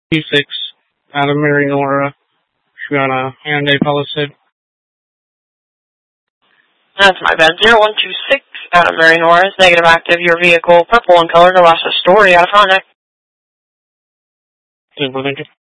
P6 out of Mary Nora. She got a Hyundai Palisade. That's my bad. 0126 out of Mary Nora is negative active. Your vehicle, purple in color, the last story out of Frontenac. Thank you.